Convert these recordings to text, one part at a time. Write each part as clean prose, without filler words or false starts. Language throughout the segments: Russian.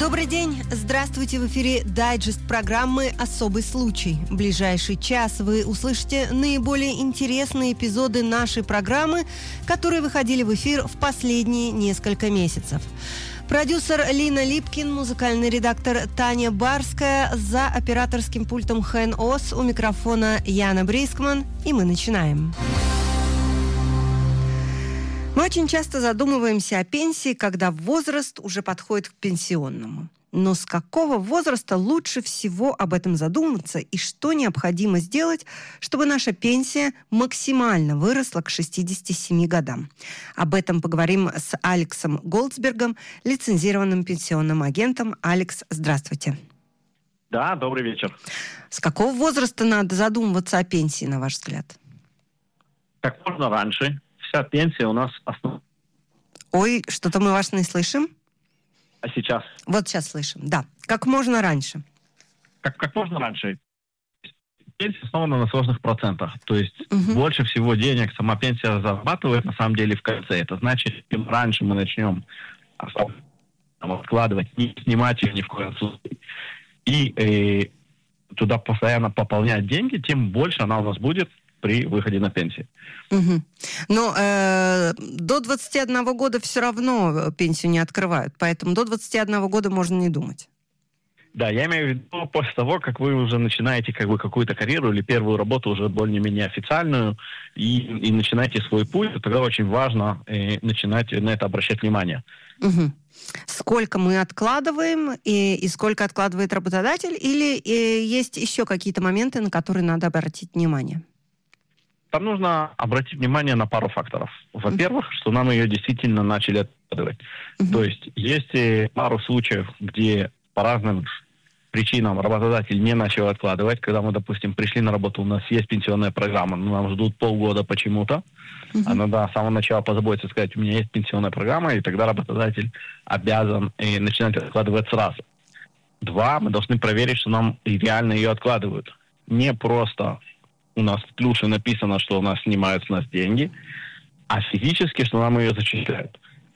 Добрый день! Здравствуйте! В эфире дайджест программы «Особый случай». В ближайший час вы услышите наиболее интересные эпизоды нашей программы, которые выходили в эфир в последние несколько месяцев. Продюсер Лина Липкин, музыкальный редактор Таня Барская, за операторским пультом Хэн Ос, у микрофона Яна Брискман, и мы начинаем. Мы очень часто задумываемся о пенсии, когда возраст уже подходит к пенсионному. Но с какого возраста лучше всего об этом задуматься и что необходимо сделать, чтобы наша пенсия максимально выросла к 67 годам? Об этом поговорим с Алексом Голдсбергом, лицензированным пенсионным агентом. Алекс, здравствуйте. Да, добрый вечер. С какого возраста надо задумываться о пенсии, на ваш взгляд? Как можно раньше. Вся пенсия у нас основа. Ой, что-то мы вас не слышим. А сейчас? Вот сейчас слышим, да. Как можно раньше. Как можно раньше. Пенсия основана на сложных процентах. То есть больше всего денег сама пенсия зарабатывает на самом деле в конце. Это значит, чем раньше мы начнем откладывать, не снимать ее ни в коем случае, и туда постоянно пополнять деньги, тем больше она у нас будет при выходе на пенсию. Но до 21 года все равно пенсию не открывают, поэтому до 21 года можно не думать. Да, я имею в виду после того, как вы уже начинаете какую-то карьеру или первую работу уже более-менее официальную и начинаете свой путь, тогда очень важно начинать на это обращать внимание. Сколько мы откладываем и сколько откладывает работодатель, или есть еще какие-то моменты, на которые надо обратить внимание? Там нужно обратить внимание на пару факторов. Во-первых, что нам ее действительно начали откладывать. То есть пару случаев, где по разным причинам работодатель не начал откладывать. Когда мы, допустим, пришли на работу, у нас есть пенсионная программа, но нам ждут полгода почему-то. А надо с самого начала позаботиться, сказать, у меня есть пенсионная программа, и тогда работодатель обязан начинать откладывать сразу. 2, мы должны проверить, что нам реально ее откладывают. Не просто у нас в плюше написано, что у нас снимают с нас деньги, а физически, что нам ее зачисляют.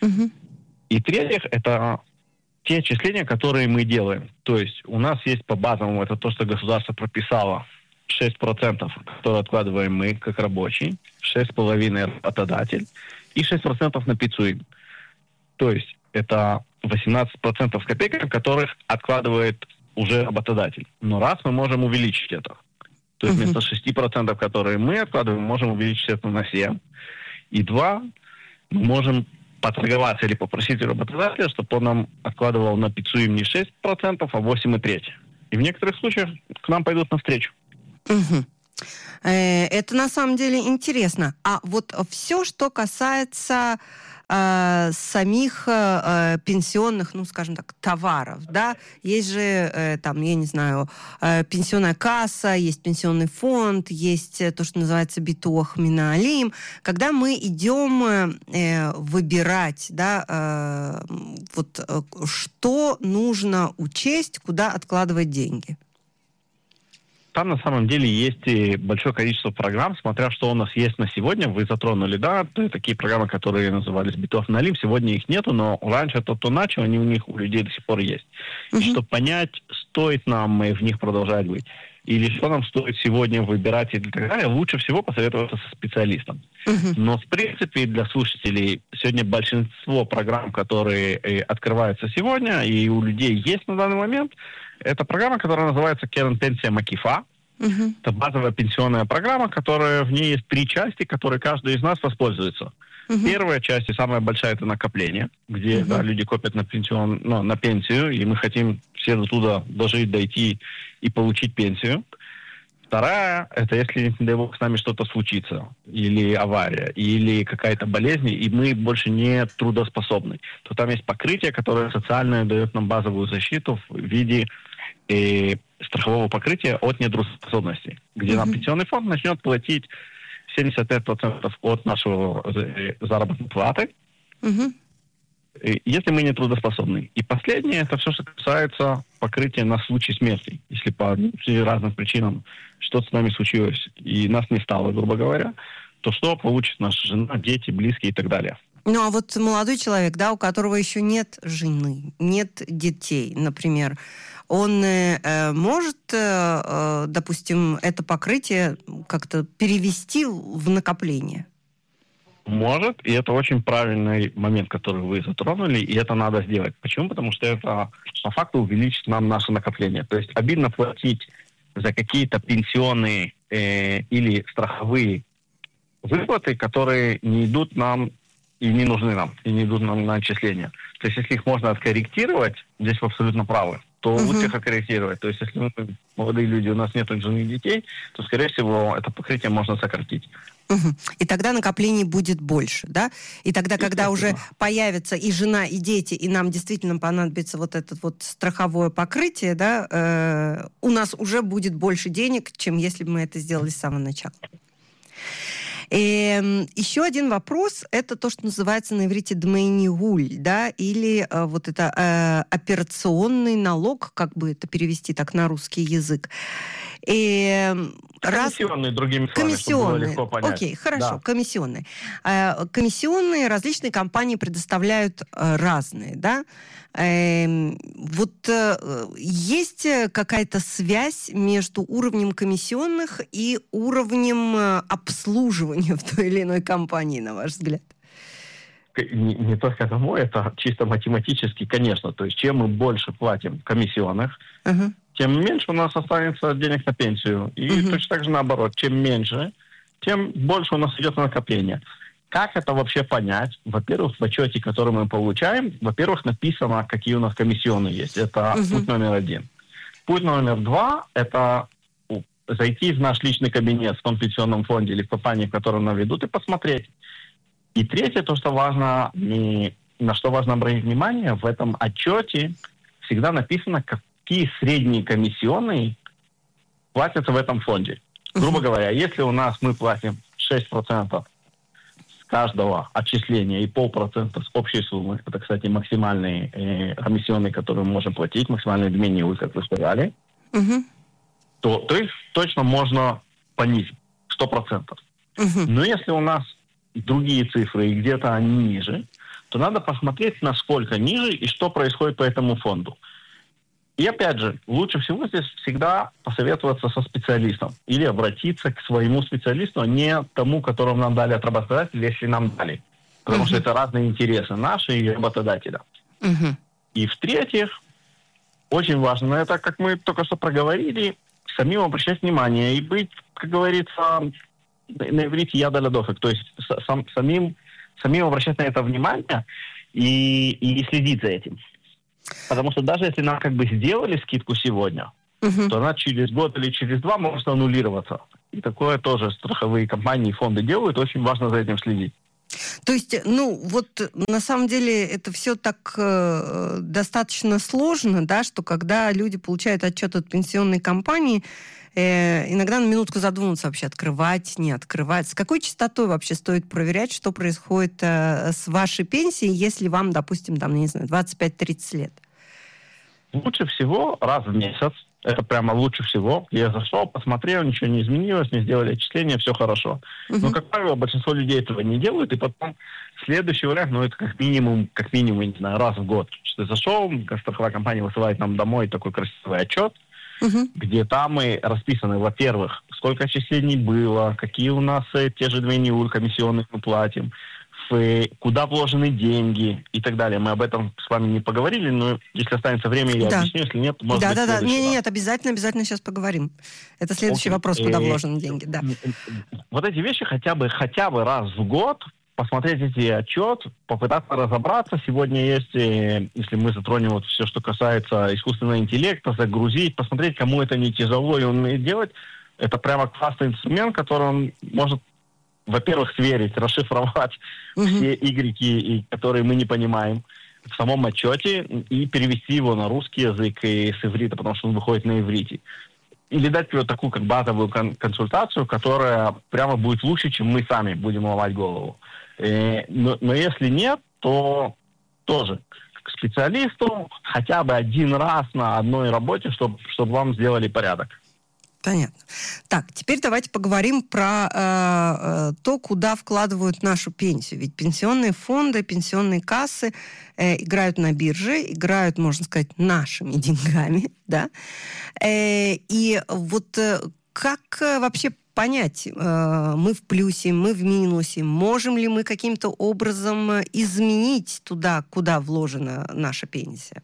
И в-третьих, это те отчисления, которые мы делаем. То есть у нас есть по базовому, это то, что государство прописало, 6%, которые откладываем мы, как рабочий, 6,5% работодатель, и 6% на ПИЦУИМ. То есть это 18% с копейками, которых откладывает уже работодатель. Но раз мы можем увеличить это. То есть вместо 6%, которые мы откладываем, можем увеличить это на 7%. И 2, мы можем поторговаться или попросить у работодателя, чтобы он нам откладывал на ПИЦУИМ не 6%, а 8,3%. И в некоторых случаях к нам пойдут навстречу. Это на самом деле интересно. А вот все, что касается самих пенсионных, ну, скажем так, товаров, да, есть же там, я не знаю, пенсионная касса, есть пенсионный фонд, есть то, что называется битуах минаалим. Когда мы идем выбирать, да, вот что нужно учесть, куда откладывать деньги? Там на самом деле есть большое количество программ, смотря что у нас есть на сегодня. Вы затронули, да, такие программы, которые назывались битуах минаалим. Сегодня их нету, но раньше тот, кто начал, они у них, у людей до сих пор есть. И чтобы понять, стоит нам в них продолжать быть, или что нам стоит сегодня выбирать и так далее, лучше всего посоветоваться со специалистом. Но, в принципе, для слушателей сегодня большинство программ, которые открываются сегодня, и у людей есть на данный момент, это программа, которая называется Керен Пенсия Макифа. Это базовая пенсионная программа, которая в ней есть 3 части, которые каждый из нас воспользуется. Первая часть и самая большая — это накопление, где да, люди копят на пенсию, и мы хотим все до туда дожить, дойти и получить пенсию. Вторая — это если, не дай бог, с нами что-то случится, или авария, или какая-то болезнь, и мы больше не трудоспособны, то там есть покрытие, которое социальное дает нам базовую защиту в виде страхового покрытия от нетрудоспособности, где нам пенсионный фонд начнет платить 75% от нашего заработной платы, если мы не трудоспособны. И последнее — это все, что касается покрытия на случай смерти. Если по разным причинам что-то с нами случилось, и нас не стало, грубо говоря, то что получит наша жена, дети, близкие и так далее. Ну, а вот молодой человек, да, у которого еще нет жены, нет детей, например, он может, допустим, это покрытие как-то перевести в накопление? Может, и это очень правильный момент, который вы затронули, и это надо сделать. Почему? Потому что это по факту увеличит нам наше накопление. То есть обидно платить за какие-то пенсионные или страховые выплаты, которые не идут нам и не нужны нам, и не идут нам на отчисления. То есть если их можно откорректировать, здесь вы абсолютно правы, то лучше их откорректировать. То есть если мы, молодые люди, у нас нет жены и детей, то, скорее всего, это покрытие можно сократить. И тогда накоплений будет больше, да? И тогда, когда уже появится и жена, и дети, и нам действительно понадобится вот это вот страховое покрытие, да, у нас уже будет больше денег, чем если бы мы это сделали с самого начала. И еще один вопрос, это то, что называется на иврите «дмейнигуль», да, или вот это операционный налог, как бы это перевести так на русский язык. Комиссионные, другими словами, чтобы было легко понять. Окей, хорошо, да. Комиссионные. Комиссионные различные компании предоставляют разные, да? Вот есть какая-то связь между уровнем комиссионных и уровнем обслуживания в той или иной компании, на ваш взгляд? Не только домой, это чисто математически, конечно. То есть чем мы больше платим комиссионных, тем меньше у нас останется денег на пенсию. И точно так же наоборот. Чем меньше, тем больше у нас идет накопление. Как это вообще понять? Во-первых, в отчете, который мы получаем, во-первых, написано, какие у нас комиссионные есть. Это путь номер 1. Путь номер 2 – это зайти в наш личный кабинет в том пенсионном фонде или в компании, в которой нам ведут, и посмотреть. И третье, то, что важно, на что важно обратить внимание, в этом отчете всегда написано, какие средние комиссионные платятся в этом фонде. Грубо говоря, если у нас мы платим 6% с каждого отчисления и 0,5% с общей суммы, это, кстати, максимальные комиссионные, которые мы можем платить, максимальные дмейнигуль, как вы сказали, то их точно можно понизить 100%. Но если у нас другие цифры, и где-то они ниже, то надо посмотреть, насколько ниже и что происходит по этому фонду. И опять же, лучше всего здесь всегда посоветоваться со специалистом или обратиться к своему специалисту, а не тому, которому нам дали от работодателя, если нам дали. Потому что это разные интересы наши и работодателя. И в-третьих, очень важно, это, как мы только что проговорили, самим обращать внимание и быть, как говорится, на иврите яд аль дофек, то есть самим обращать на это внимание и следить за этим. Потому что даже если нам как бы сделали скидку сегодня, то она через год или через 2 может аннулироваться. И такое тоже страховые компании и фонды делают, очень важно за этим следить. То есть, вот на самом деле это все так достаточно сложно, да, что когда люди получают отчет от пенсионной компании, иногда на минутку задумываться вообще, открывать, не открывать. С какой частотой вообще стоит проверять, что происходит с вашей пенсией, если вам, допустим, там, не знаю, 25-30 лет? Лучше всего раз в месяц. Это прямо лучше всего. Я зашел, посмотрел, ничего не изменилось, не сделали отчисления, все хорошо. Но, как правило, большинство людей этого не делают, и потом следующий вариант, это как минимум, не знаю, раз в год. Что ты зашел, страховая компания высылает нам домой такой красивый отчет, где там и расписаны, во-первых, сколько отчислений было, какие у нас те же дмейнигуль комиссионных мы платим, куда вложены деньги и так далее. Мы об этом с вами не поговорили, но если останется время, я объясню, если нет, может быть, Да. Нет, обязательно сейчас поговорим. Это следующий вопрос, куда вложены деньги, да. Вот эти вещи хотя бы раз в год посмотреть эти отчет, попытаться разобраться. Сегодня есть, если мы затронем вот все, что касается искусственного интеллекта, загрузить, посмотреть, кому это не тяжело и умеет делать. Это прямо классный инструмент, который он может, во-первых, сверить, расшифровать все игреки, которые мы не понимаем в самом отчете, и перевести его на русский язык и с иврита, потому что он выходит на иврите. Или дать вот такую как базовую консультацию, которая прямо будет лучше, чем мы сами будем ломать голову. Но если нет, то тоже к специалисту хотя бы один раз на одной работе, чтобы вам сделали порядок. Понятно. Так, теперь давайте поговорим про то, куда вкладывают нашу пенсию. Ведь пенсионные фонды, пенсионные кассы играют на бирже, играют, можно сказать, нашими деньгами, да. И вот как вообще понять, мы в плюсе, мы в минусе, можем ли мы каким-то образом изменить туда, куда вложена наша пенсия?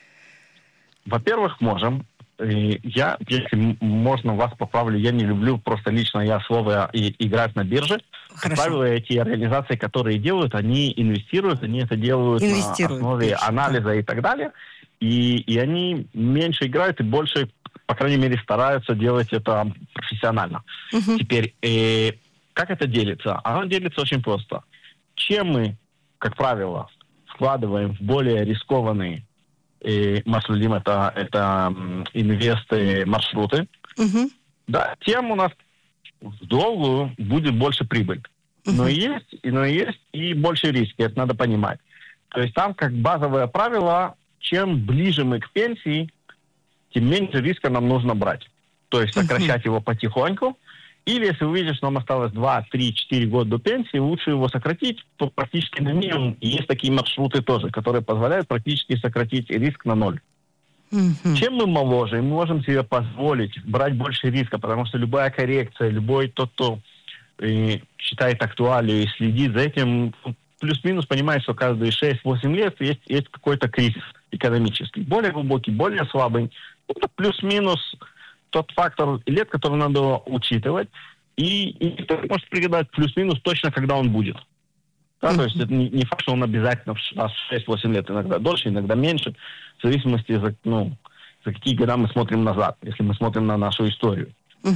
Во-первых, можем. Я, если можно, вас поправлю, я не люблю просто лично я слово играть на бирже. Как правило, эти организации, которые делают, они инвестируют, они это делают на основе анализа и так далее. И они меньше играют и больше, по крайней мере, стараются делать это профессионально. Теперь, как это делится? Оно делится очень просто. Чем мы, как правило, вкладываем в более рискованные маршрутим, это инвесты маршруты, да, тем у нас в долгую будет больше прибыль. Но есть и больше риски, это надо понимать. То есть там как базовое правило, чем ближе мы к пенсии, тем меньше риска нам нужно брать. То есть сокращать его потихоньку. Или если вы видите, что нам осталось 2, 3, 4 года до пенсии, лучше его сократить практически на минимум. И есть такие маршруты тоже, которые позволяют практически сократить риск на 0. Чем мы моложе, мы можем себе позволить брать больше риска, потому что любая коррекция, любой тот, кто считает актуалию и следит за этим, плюс-минус понимает, что каждые 6-8 лет есть какой-то кризис экономический. Более глубокий, более слабый. Это плюс-минус тот фактор лет, который надо учитывать, и это может пригадать плюс-минус точно, когда он будет. Да, то есть это не факт, что он обязательно в 6-8 лет, иногда дольше, иногда меньше, в зависимости за какие года мы смотрим назад, если мы смотрим на нашу историю.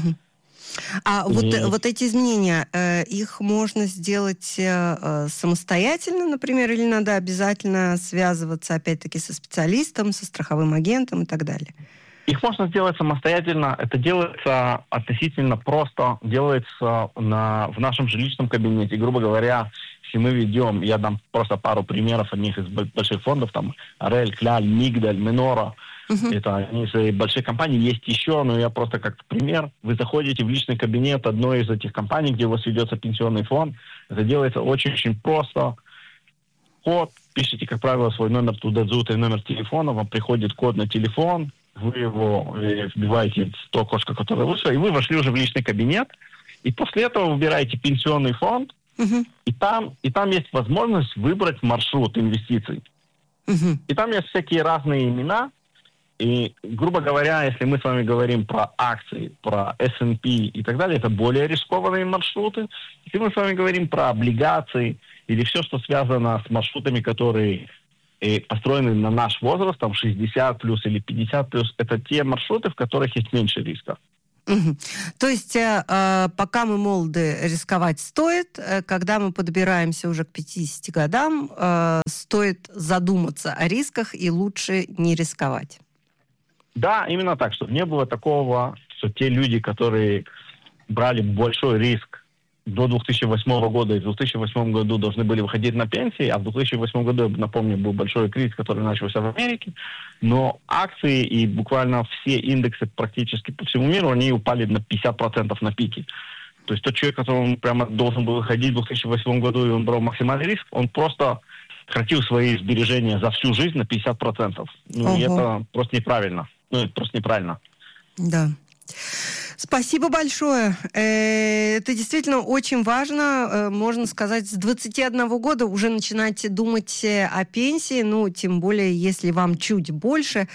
А вот эти изменения, их можно сделать самостоятельно, например, или надо обязательно связываться, опять-таки, со специалистом, со страховым агентом и так далее? Их можно сделать самостоятельно. Это делается относительно просто. Делается в нашем жилищном кабинете. Грубо говоря, если мы ведем, я дам просто пару примеров одних из больших фондов, там Арель, Кляль, Мигдаль, Минора. Это они из больших компаний. Есть еще, но я просто как пример. Вы заходите в личный кабинет одной из этих компаний, где у вас ведется пенсионный фонд. Это делается очень-очень просто. Код, пишите, как правило, свой номер туда, и номер телефона, вам приходит код на телефон, вы его вбиваете в то окошко, которое вышло, и вы вошли уже в личный кабинет, и после этого выбираете пенсионный фонд, и там есть возможность выбрать маршрут инвестиций. И там есть всякие разные имена, и, грубо говоря, если мы с вами говорим про акции, про S&P и так далее, это более рискованные маршруты. Если мы с вами говорим про облигации или все, что связано с маршрутами, которые построены на наш возраст, там 60 плюс или 50 плюс, это те маршруты, в которых есть меньше риска. То есть пока мы молоды, рисковать стоит, когда мы подбираемся уже к 50 годам, стоит задуматься о рисках и лучше не рисковать. Да, именно так, чтобы не было такого, что те люди, которые брали большой риск до 2008 года и в 2008 году должны были выходить на пенсии, а в 2008 году, напомню, был большой кризис, который начался в Америке, но акции и буквально все индексы практически по всему миру, они упали на 50% на пике. То есть тот человек, который прямо должен был выходить в 2008 году, и он брал максимальный риск, он просто сократил свои сбережения за всю жизнь на 50%. И это просто неправильно. Это просто неправильно. Да. Спасибо большое. Это действительно очень важно. Можно сказать, с 21 года уже начинать думать о пенсии. Тем более, если вам чуть больше,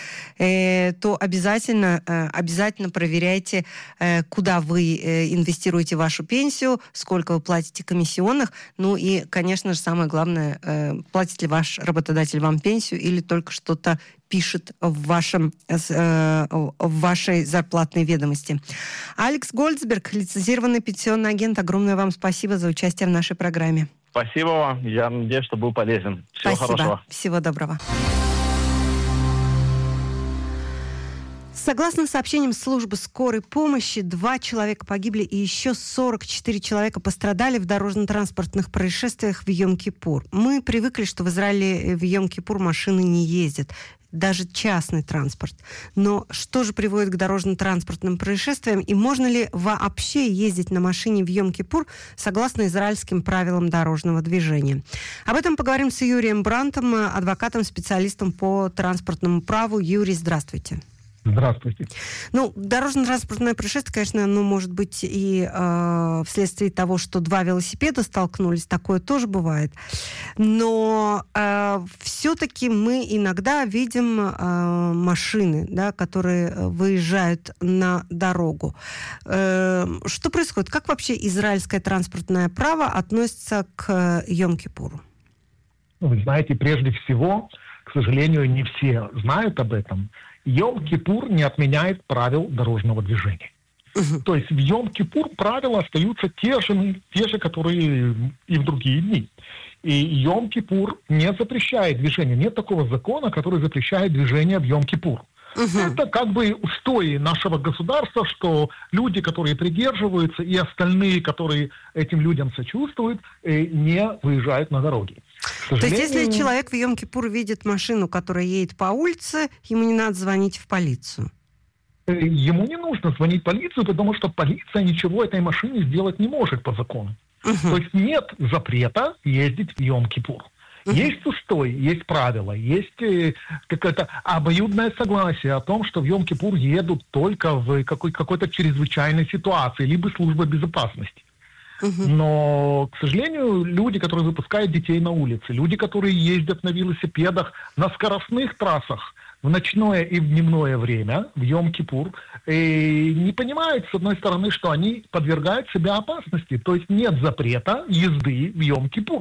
то обязательно проверяйте, куда вы инвестируете вашу пенсию, сколько вы платите комиссионных. И, конечно же, самое главное, платит ли ваш работодатель вам пенсию или только что-то пишет в вашей зарплатной ведомости. Алекс Гольцберг, лицензированный пенсионный агент, огромное вам спасибо за участие в нашей программе. Спасибо вам. Я надеюсь, что был полезен. Всего хорошего. Всего доброго. С Согласно сообщениям службы скорой помощи, 2 человека погибли и еще 44 человека пострадали в дорожно-транспортных происшествиях в Йом-Кипур. Мы привыкли, что в Израиле в Йом-Кипур машины не ездят, даже частный транспорт. Но что же приводит к дорожно-транспортным происшествиям? И можно ли вообще ездить на машине в Йом-Кипур согласно израильским правилам дорожного движения? Об этом поговорим с Юрием Брантом, адвокатом, специалистом по транспортному праву. Юрий, здравствуйте. Здравствуйте. Ну, дорожно-транспортное происшествие, конечно, может быть и вследствие того, что 2 велосипеда столкнулись, такое тоже бывает. Но все-таки мы иногда видим машины, да, которые выезжают на дорогу. Что происходит? Как вообще израильское транспортное право относится к Йом-Кипуру? Вы знаете, прежде всего, к сожалению, не все знают об этом. Йом-Кипур не отменяет правил дорожного движения. То есть в Йом-Кипур правила остаются те же, которые и в другие дни. И Йом-Кипур не запрещает движение. Нет такого закона, который запрещает движение в Йом-Кипур. Это как бы устои нашего государства, что люди, которые придерживаются, и остальные, которые этим людям сочувствуют, не выезжают на дороги. То есть, если человек в Йом-Кипур видит машину, которая едет по улице, ему не надо звонить в полицию? Ему не нужно звонить в полицию, потому что полиция ничего этой машине сделать не может по закону. То есть нет запрета ездить в Йом-Кипур. Есть устой, есть правила, есть какое-то обоюдное согласие о том, что в Йом-Кипур едут только в какой-то чрезвычайной ситуации, либо служба безопасности. Но, к сожалению, люди, которые выпускают детей на улице, люди, которые ездят на велосипедах на скоростных трассах в ночное и в дневное время, в Йом-Кипур, не понимают, с одной стороны, что они подвергают себя опасности. То есть нет запрета езды в Йом-Кипур.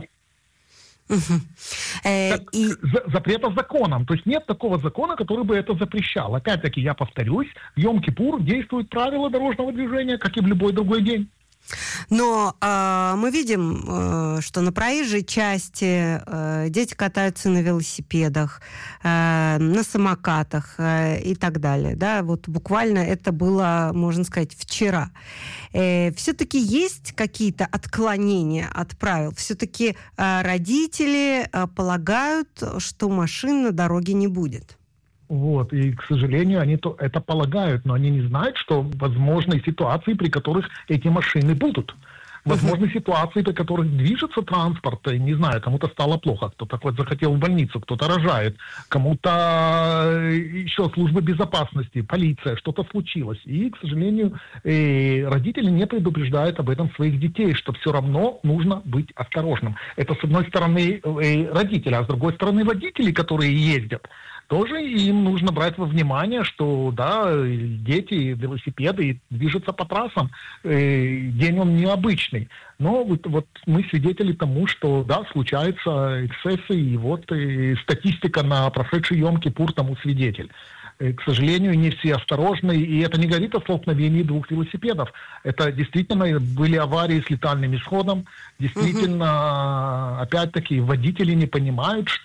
Запрета законом. То есть нет такого закона, который бы это запрещал. Опять-таки, я повторюсь, в Йом-Кипур действуют правила дорожного движения, как и в любой другой день. Но мы видим, что на проезжей части дети катаются на велосипедах, на самокатах и так далее. Да? Вот буквально это было, можно сказать, вчера. Все-таки есть какие-то отклонения от правил? Все-таки родители полагают, что машин на дороге не будет? Вот, и, к сожалению, они это полагают, но они не знают, что возможны ситуации, при которых эти машины будут. Возможны ситуации, при которых движется транспорт, не знаю, кому-то стало плохо, кто-то захотел в больницу, кто-то рожает, кому-то еще служба безопасности, полиция, что-то случилось. И, к сожалению, родители не предупреждают об этом своих детей, что все равно нужно быть осторожным. Это, с одной стороны, родители, а с другой стороны, водители, которые ездят. Тоже им нужно брать во внимание, что, да, дети, велосипеды движутся по трассам. День он необычный. Но вот мы свидетели тому, что, да, случаются эксцессы, и вот статистика на прошедший Йом-Кипур тому свидетель. К сожалению, не все осторожны, и это не говорит о столкновении 2 велосипедов. Это действительно были аварии с летальным исходом. Действительно, опять-таки, водители не понимают, что